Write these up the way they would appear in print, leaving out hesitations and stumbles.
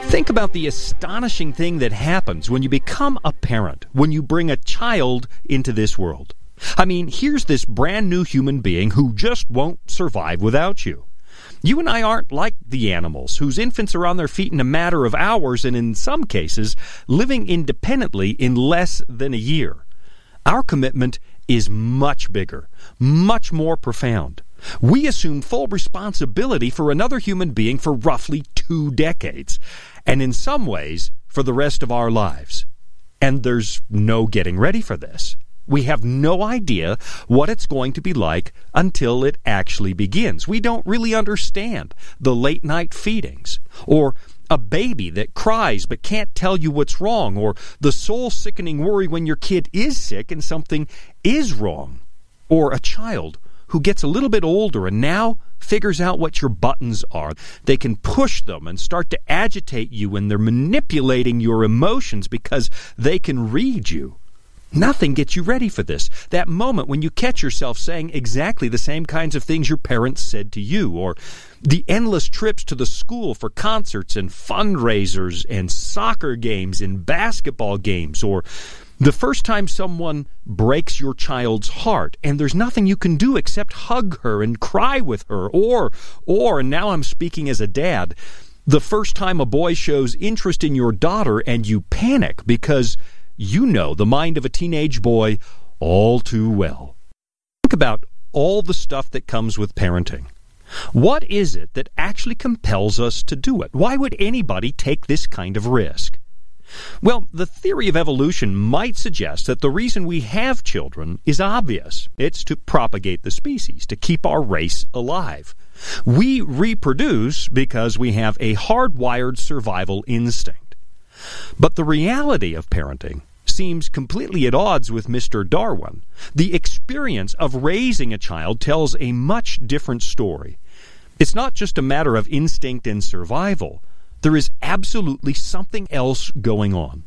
Think about the astonishing thing that happens when you become a parent, when you bring a child into this world. I mean, here's this brand new human being who just won't survive without you. You and I aren't like the animals, whose infants are on their feet in a matter of hours and in some cases living independently in less than a year. Our commitment is much bigger, much more profound. We assume full responsibility for another human being for roughly 2 decades, and in some ways, for the rest of our lives. And there's no getting ready for this. We have no idea what it's going to be like until it actually begins. We don't really understand the late-night feedings, or a baby that cries but can't tell you what's wrong, or the soul-sickening worry when your kid is sick and something is wrong, or a child who gets a little bit older and now figures out what your buttons are. They can push them and start to agitate you, and they're manipulating your emotions because they can read you. Nothing gets you ready for this. That moment when you catch yourself saying exactly the same kinds of things your parents said to you, or the endless trips to the school for concerts and fundraisers and soccer games and basketball games, or the first time someone breaks your child's heart and there's nothing you can do except hug her and cry with her, or, and now I'm speaking as a dad, the first time a boy shows interest in your daughter and you panic because you know the mind of a teenage boy all too well. Think about all the stuff that comes with parenting. What is it that actually compels us to do it? Why would anybody take this kind of risk? Well, the theory of evolution might suggest that the reason we have children is obvious. It's to propagate the species, to keep our race alive. We reproduce because we have a hardwired survival instinct. But the reality of parenting seems completely at odds with Mr. Darwin. The experience of raising a child tells a much different story. It's not just a matter of instinct and survival. There is absolutely something else going on.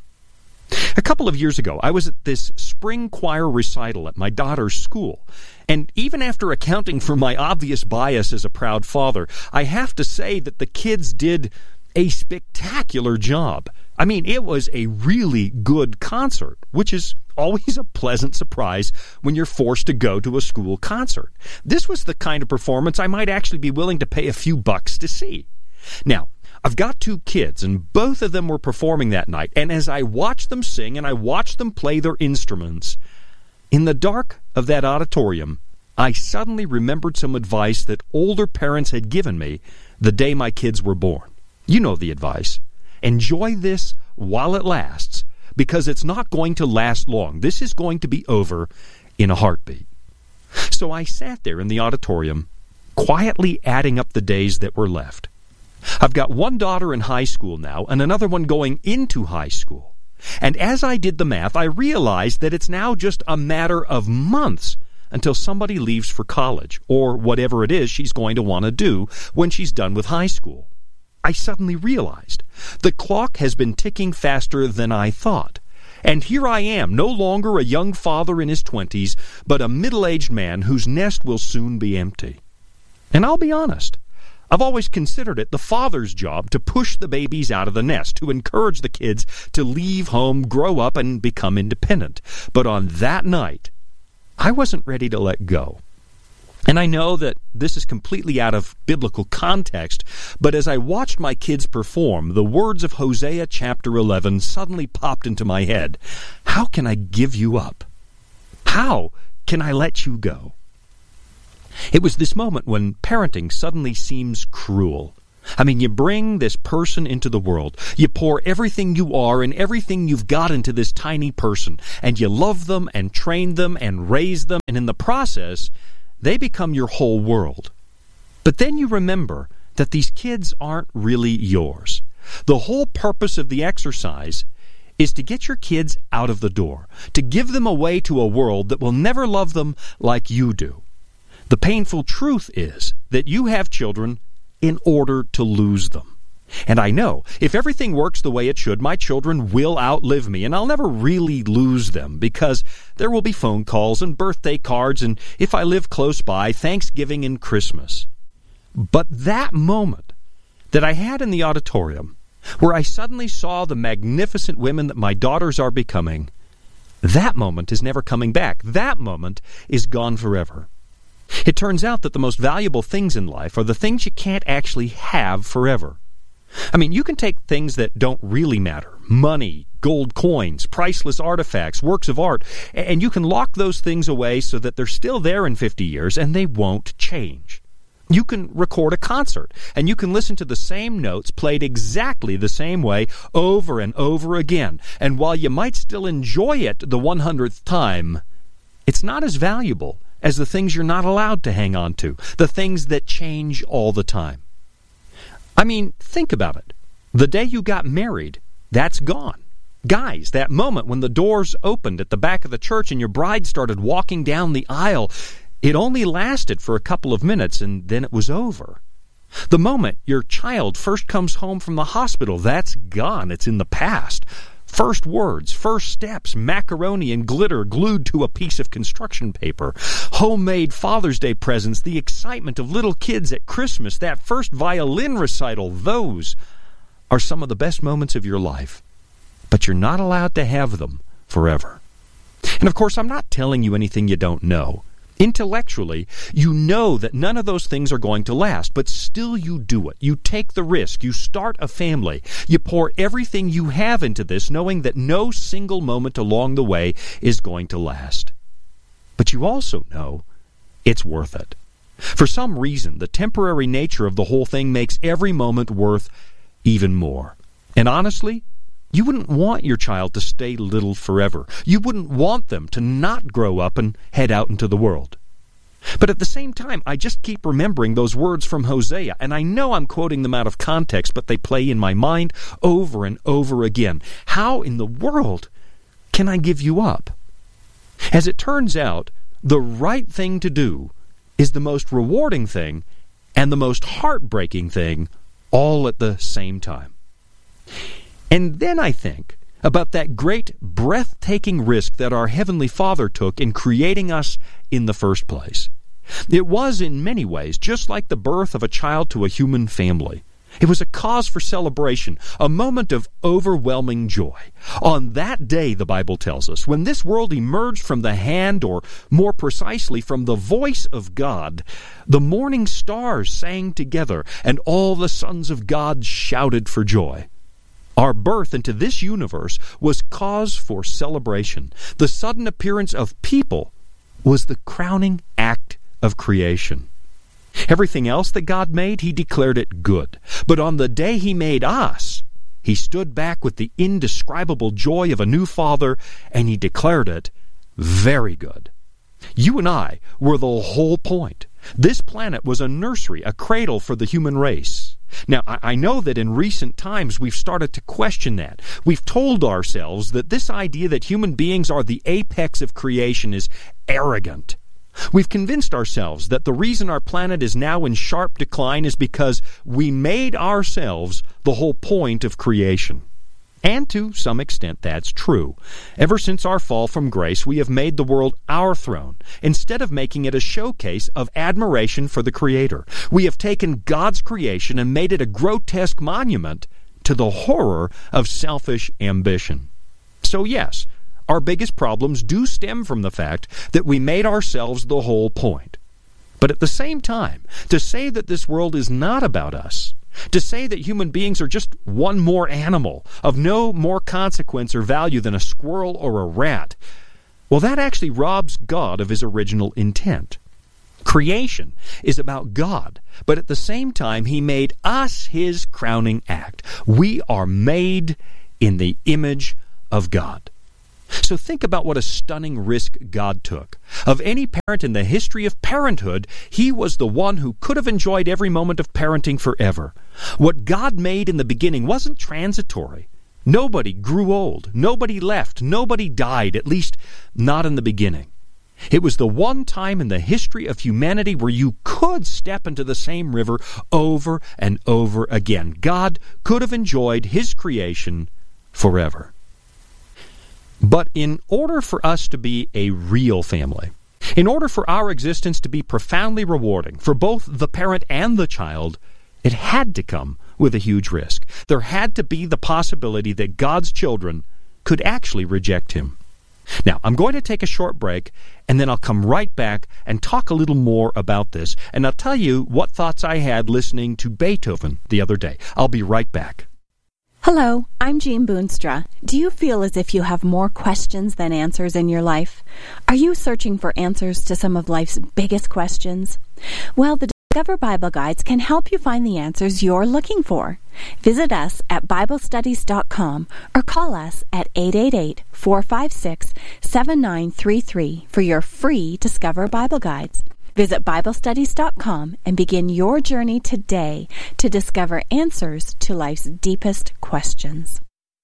A couple of years ago, I was at this spring choir recital at my daughter's school, and even after accounting for my obvious bias as a proud father, I have to say that the kids did a spectacular job. I mean, it was a really good concert, which is always a pleasant surprise when you're forced to go to a school concert. This was the kind of performance I might actually be willing to pay a few bucks to see. Now, I've got 2 kids, and both of them were performing that night, and as I watched them sing and I watched them play their instruments, in the dark of that auditorium, I suddenly remembered some advice that older parents had given me the day my kids were born. You know the advice. Enjoy this while it lasts, because it's not going to last long. This is going to be over in a heartbeat. So I sat there in the auditorium, quietly adding up the days that were left. I've got one daughter in high school now and another one going into high school. And as I did the math, I realized that it's now just a matter of months until somebody leaves for college, or whatever it is she's going to want to do when she's done with high school. I suddenly realized the clock has been ticking faster than I thought. And here I am, no longer a young father in his 20s, but a middle-aged man whose nest will soon be empty. And I'll be honest, I've always considered it the father's job to push the babies out of the nest, to encourage the kids to leave home, grow up, and become independent. But on that night, I wasn't ready to let go. And I know that this is completely out of biblical context, but as I watched my kids perform, the words of Hosea chapter 11 suddenly popped into my head. How can I give you up? How can I let you go? It was this moment when parenting suddenly seems cruel. I mean, you bring this person into the world. You pour everything you are and everything you've got into this tiny person, and you love them and train them and raise them, and in the process, they become your whole world. But then you remember that these kids aren't really yours. The whole purpose of the exercise is to get your kids out of the door, to give them away to a world that will never love them like you do. The painful truth is that you have children in order to lose them. And I know, if everything works the way it should, my children will outlive me, and I'll never really lose them, because there will be phone calls and birthday cards, and if I live close by, Thanksgiving and Christmas. But that moment that I had in the auditorium where I suddenly saw the magnificent women that my daughters are becoming, that moment is never coming back. That moment is gone forever. It turns out that the most valuable things in life are the things you can't actually have forever. I mean, you can take things that don't really matter, money, gold coins, priceless artifacts, works of art, and you can lock those things away so that they're still there in 50 years and they won't change. You can record a concert, and you can listen to the same notes played exactly the same way over and over again. And while you might still enjoy it the 100th time, it's not as valuable as the things you're not allowed to hang on to, the things that change all the time. I mean, think about it. The day you got married, that's gone. Guys, that moment when the doors opened at the back of the church and your bride started walking down the aisle, it only lasted for a couple of minutes and then it was over. The moment your child first comes home from the hospital, that's gone. It's in the past. First words, first steps, macaroni and glitter glued to a piece of construction paper, homemade Father's Day presents, the excitement of little kids at Christmas, that first violin recital, those are some of the best moments of your life. But you're not allowed to have them forever. And of course, I'm not telling you anything you don't know. Intellectually, you know that none of those things are going to last, but still you do it. You take the risk. You start a family. You pour everything you have into this, knowing that no single moment along the way is going to last. But you also know it's worth it. For some reason, the temporary nature of the whole thing makes every moment worth even more. And honestly, you wouldn't want your child to stay little forever. You wouldn't want them to not grow up and head out into the world. But at the same time, I just keep remembering those words from Hosea, and I know I'm quoting them out of context, but they play in my mind over and over again. How in the world can I give you up? As it turns out, the right thing to do is the most rewarding thing and the most heartbreaking thing all at the same time. And then I think about that great, breathtaking risk that our Heavenly Father took in creating us in the first place. It was, in many ways, just like the birth of a child to a human family. It was a cause for celebration, a moment of overwhelming joy. On that day, the Bible tells us, when this world emerged from the hand, or more precisely, from the voice of God, the morning stars sang together, and all the sons of God shouted for joy. Our birth into this universe was cause for celebration. The sudden appearance of people was the crowning act of creation. Everything else that God made, He declared it good. But on the day He made us, He stood back with the indescribable joy of a new father, and He declared it very good. You and I were the whole point. This planet was a nursery, a cradle for the human race. Now, I know that in recent times we've started to question that. We've told ourselves that this idea that human beings are the apex of creation is arrogant. We've convinced ourselves that the reason our planet is now in sharp decline is because we made ourselves the whole point of creation. And to some extent that's true. Ever since our fall from grace, we have made the world our throne, instead of making it a showcase of admiration for the Creator. We have taken God's creation and made it a grotesque monument to the horror of selfish ambition. So yes, our biggest problems do stem from the fact that we made ourselves the whole point. But at the same time, to say that this world is not about us, to say that human beings are just one more animal, of no more consequence or value than a squirrel or a rat, well, that actually robs God of His original intent. Creation is about God, but at the same time, He made us His crowning act. We are made in the image of God. So think about what a stunning risk God took. Of any parent in the history of parenthood, He was the one who could have enjoyed every moment of parenting forever. What God made in the beginning wasn't transitory. Nobody grew old. Nobody left. Nobody died, at least not in the beginning. It was the one time in the history of humanity where you could step into the same river over and over again. God could have enjoyed His creation forever. But in order for us to be a real family, in order for our existence to be profoundly rewarding for both the parent and the child, it had to come with a huge risk. There had to be the possibility that God's children could actually reject him. Now, I'm going to take a short break, and then I'll come right back and talk a little more about this, and I'll tell you what thoughts I had listening to Beethoven the other day. I'll be right back. Hello, I'm Jean Boonstra. Do you feel as if you have more questions than answers in your life? Are you searching for answers to some of life's biggest questions? Well, the Discover Bible Guides can help you find the answers you're looking for. Visit us at BibleStudies.com or call us at 888-456-7933 for your free Discover Bible Guides. Visit BibleStudies.com and begin your journey today to discover answers to life's deepest questions.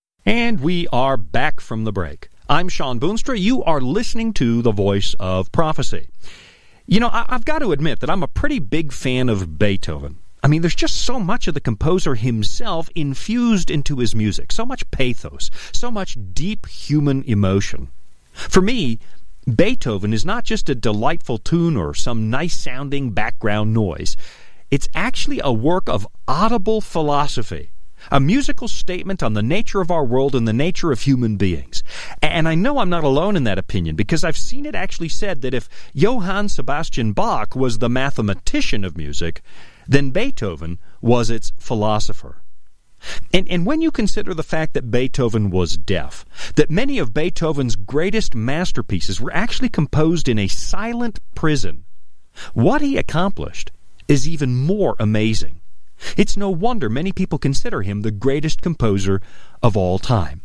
And we are back from the break. I'm Sean Boonstra. You are listening to The Voice of Prophecy. You know, I've got to admit that I'm a pretty big fan of Beethoven. I mean, there's just so much of the composer himself infused into his music, so much pathos, so much deep human emotion. For me, Beethoven is not just a delightful tune or some nice-sounding background noise. It's actually a work of audible philosophy, a musical statement on the nature of our world and the nature of human beings. And I know I'm not alone in that opinion, because I've seen it actually said that if Johann Sebastian Bach was the mathematician of music, then Beethoven was its philosopher. And when you consider the fact that Beethoven was deaf, that many of Beethoven's greatest masterpieces were actually composed in a silent prison, what he accomplished is even more amazing. It's no wonder many people consider him the greatest composer of all time.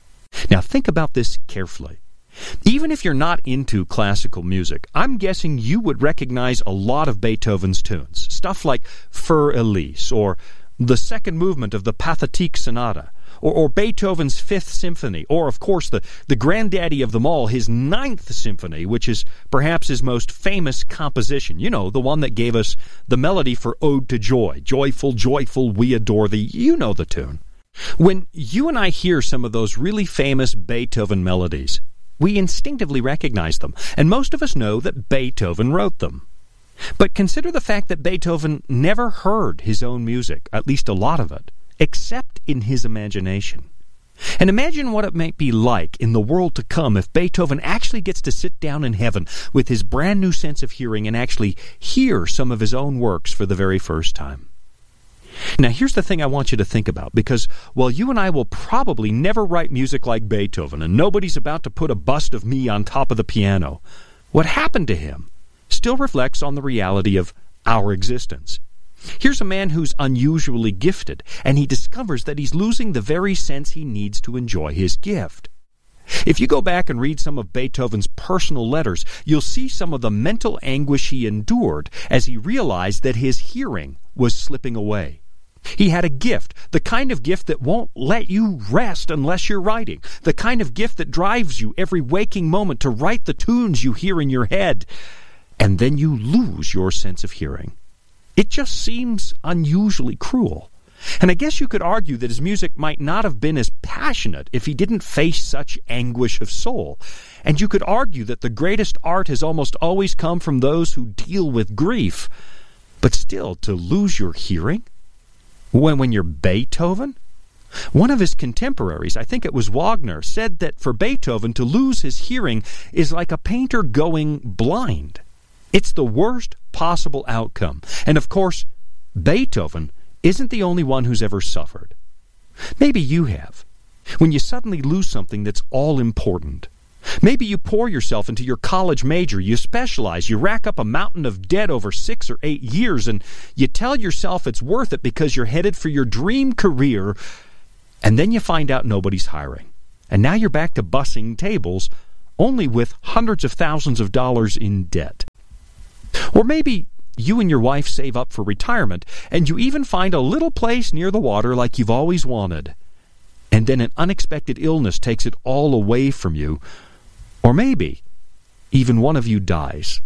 Now think about this carefully. Even if you're not into classical music, I'm guessing you would recognize a lot of Beethoven's tunes, stuff like Für Elise, or the second movement of the Pathetique Sonata, or Beethoven's Fifth Symphony, or, of course, the granddaddy of them all, his Ninth Symphony, which is perhaps his most famous composition. You know, the one that gave us the melody for Ode to Joy. Joyful, joyful, we adore thee. You know the tune. When you and I hear some of those really famous Beethoven melodies, we instinctively recognize them, and most of us know that Beethoven wrote them. But consider the fact that Beethoven never heard his own music, at least a lot of it, except in his imagination. And imagine what it might be like in the world to come if Beethoven actually gets to sit down in heaven with his brand new sense of hearing and actually hear some of his own works for the very first time. Now, here's the thing I want you to think about, because while you and I will probably never write music like Beethoven, and nobody's about to put a bust of me on top of the piano, what happened to him still reflects on the reality of our existence. Here's a man who's unusually gifted, and he discovers that he's losing the very sense he needs to enjoy his gift. If you go back and read some of Beethoven's personal letters, you'll see some of the mental anguish he endured as he realized that his hearing was slipping away. He had a gift, the kind of gift that won't let you rest unless you're writing, the kind of gift that drives you every waking moment to write the tunes you hear in your head, and then you lose your sense of hearing. It just seems unusually cruel. And I guess you could argue that his music might not have been as passionate if he didn't face such anguish of soul. And you could argue that the greatest art has almost always come from those who deal with grief. But still, to lose your hearing? When you're Beethoven? One of his contemporaries, I think it was Wagner, said that for Beethoven to lose his hearing is like a painter going blind. It's the worst possible outcome. And of course, Beethoven isn't the only one who's ever suffered. Maybe you have. When you suddenly lose something that's all important. Maybe you pour yourself into your college major, you specialize, you rack up a mountain of debt over 6 or 8 years, and you tell yourself it's worth it because you're headed for your dream career, and then you find out nobody's hiring. And now you're back to bussing tables, only with hundreds of thousands of dollars in debt. Or maybe you and your wife save up for retirement, and you even find a little place near the water like you've always wanted. And then an unexpected illness takes it all away from you. Or maybe even one of you dies.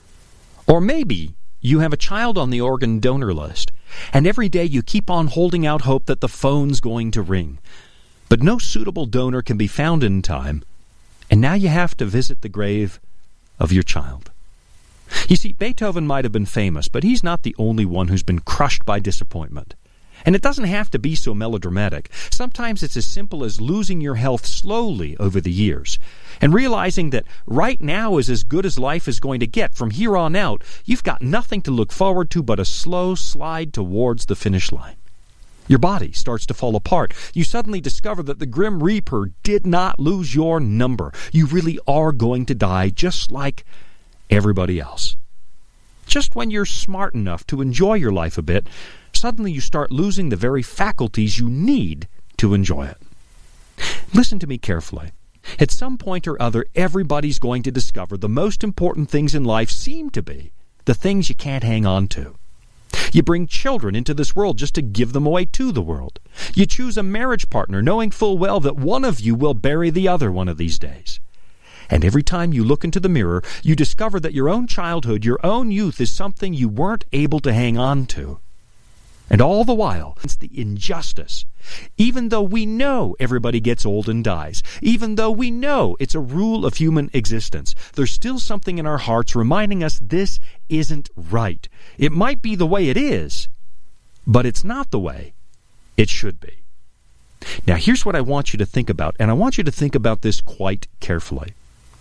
Or maybe you have a child on the organ donor list, and every day you keep on holding out hope that the phone's going to ring. But no suitable donor can be found in time, and now you have to visit the grave of your child. You see, Beethoven might have been famous, but he's not the only one who's been crushed by disappointment. And it doesn't have to be so melodramatic. Sometimes it's as simple as losing your health slowly over the years and realizing that right now is as good as life is going to get. From here on out, you've got nothing to look forward to but a slow slide towards the finish line. Your body starts to fall apart. You suddenly discover that the Grim Reaper did not lose your number. You really are going to die just like everybody else. Just when you're smart enough to enjoy your life a bit, suddenly you start losing the very faculties you need to enjoy it. Listen to me carefully. At some point or other, everybody's going to discover the most important things in life seem to be the things you can't hang on to. You bring children into this world just to give them away to the world. You choose a marriage partner knowing full well that one of you will bury the other one of these days. And every time you look into the mirror, you discover that your own childhood, your own youth is something you weren't able to hang on to. And all the while, it's the injustice. Even though we know everybody gets old and dies, even though we know it's a rule of human existence, there's still something in our hearts reminding us this isn't right. It might be the way it is, but it's not the way it should be. Now, here's what I want you to think about, and I want you to think about this quite carefully.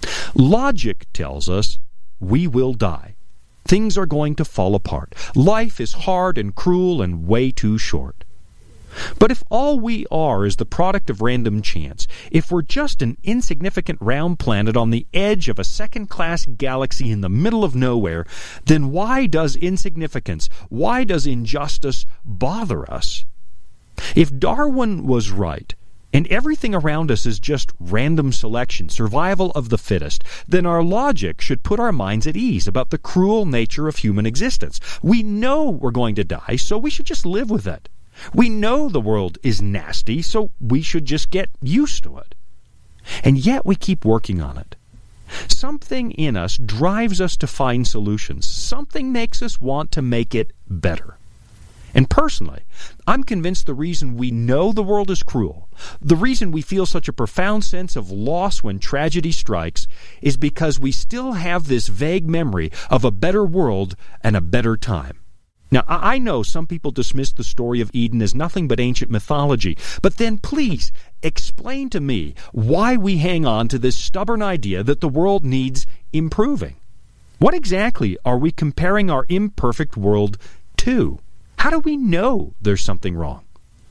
Logic tells us we will die. Things are going to fall apart. Life is hard and cruel and way too short. But if all we are is the product of random chance, if we're just an insignificant round planet on the edge of a second-class galaxy in the middle of nowhere, then why does insignificance, why does injustice bother us? If Darwin was right, and everything around us is just random selection, survival of the fittest, then our logic should put our minds at ease about the cruel nature of human existence. We know we're going to die, so we should just live with it. We know the world is nasty, so we should just get used to it. And yet we keep working on it. Something in us drives us to find solutions. Something makes us want to make it better. And personally, I'm convinced the reason we know the world is cruel, the reason we feel such a profound sense of loss when tragedy strikes, is because we still have this vague memory of a better world and a better time. Now, I know some people dismiss the story of Eden as nothing but ancient mythology, but then please explain to me why we hang on to this stubborn idea that the world needs improving. What exactly are we comparing our imperfect world to? How do we know there's something wrong?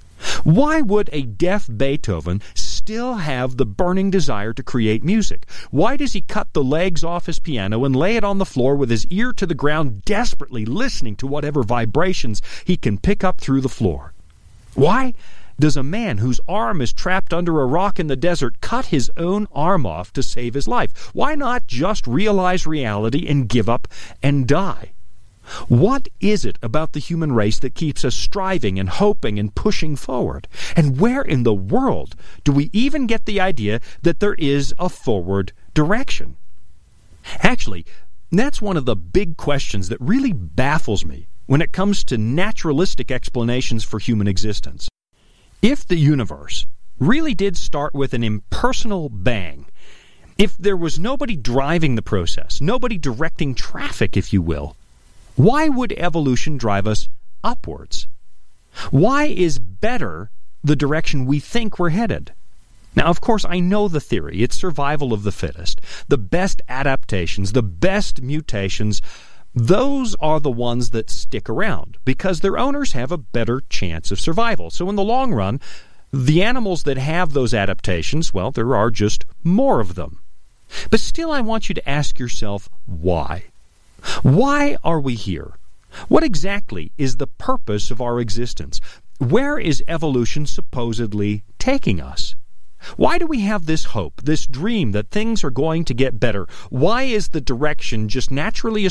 Why would a deaf Beethoven still have the burning desire to create music? Why does he cut the legs off his piano and lay it on the floor with his ear to the ground, desperately listening to whatever vibrations he can pick up through the floor? Why does a man whose arm is trapped under a rock in the desert cut his own arm off to save his life? Why not just realize reality and give up and die? What is it about the human race that keeps us striving and hoping and pushing forward? And where in the world do we even get the idea that there is a forward direction? Actually, that's one of the big questions that really baffles me when it comes to naturalistic explanations for human existence. If the universe really did start with an impersonal bang, if there was nobody driving the process, nobody directing traffic, if you will, why would evolution drive us upwards? Why is better the direction we think we're headed? Now, of course, I know the theory. It's survival of the fittest. The best adaptations, the best mutations, those are the ones that stick around because their owners have a better chance of survival. So in the long run, the animals that have those adaptations, well, there are just more of them. But still, I want you to ask yourself, why? Why are we here? What exactly is the purpose of our existence? Where is evolution supposedly taking us? Why do we have this hope, this dream that things are going to get better? Why is the direction just naturally